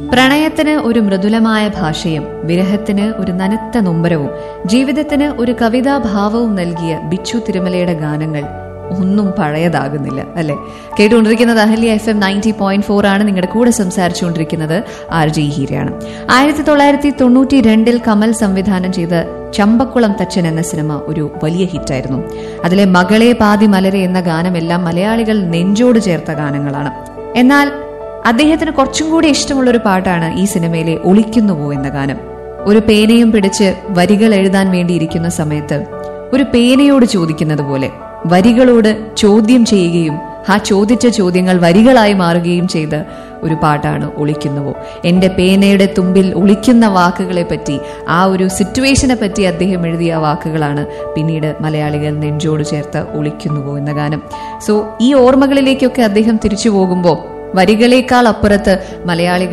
പ്രണയത്തിന് ഒരു മൃദുലമായ ഭാഷയും വിരഹത്തിന് ഒരു നനുത്ത നൊമ്പരവും ജീവിതത്തിന് ഒരു കവിതാഭാവവും നൽകിയ ബിച്ചു തിരുമലയുടെ ഗാനങ്ങൾ ഒന്നും പഴയതാകുന്നില്ല അല്ലെ. കേട്ടുകൊണ്ടിരിക്കുന്നത് അഹല്യ FM 90.4 ആണ്. നിങ്ങളുടെ കൂടെ സംസാരിച്ചുകൊണ്ടിരിക്കുന്നത് RJ ഹീരയാണ്. 1992 കമൽ സംവിധാനം ചെയ്ത ചമ്പക്കുളം തച്ചൻ എന്ന സിനിമ ഒരു വലിയ ഹിറ്റായിരുന്നു. അതിലെ മകളെ പാതി മലരെ എന്ന ഗാനമെല്ലാം മലയാളികൾ നെഞ്ചോട് ചേർത്ത ഗാനങ്ങളാണ്. എന്നാൽ അദ്ദേഹത്തിന് കുറച്ചും കൂടി ഇഷ്ടമുള്ള ഒരു പാട്ടാണ് ഈ സിനിമയിലെ ഒളിക്കുന്നുവോ എന്ന ഗാനം. ഒരു പേനയും പിടിച്ച് വരികൾ എഴുതാൻ വേണ്ടിയിരിക്കുന്ന സമയത്ത് ഒരു പേനയോട് ചോദിക്കുന്നത് പോലെ വരികളോട് ചോദ്യം ചെയ്യുകയും ആ ചോദിച്ച ചോദ്യങ്ങൾ വരികളായി മാറുകയും ചെയ്ത ഒരു പാട്ടാണ് ഒളിക്കുന്നുവോ. എന്റെ പേനയുടെ തുമ്പിൽ ഒളിക്കുന്ന വാക്കുകളെ പറ്റി, ആ ഒരു സിറ്റുവേഷനെ പറ്റി അദ്ദേഹം എഴുതിയ വാക്കുകളാണ് പിന്നീട് മലയാളികൾ നെഞ്ചോട് ചേർത്ത് ഒളിക്കുന്നുവോ എന്ന ഗാനം. സോ ഈ ഓർമ്മകളിലേക്കൊക്കെ അദ്ദേഹം തിരിച്ചു പോകുമ്പോൾ വരികളേക്കാൾ അപ്പുറത്ത് മലയാളികൾ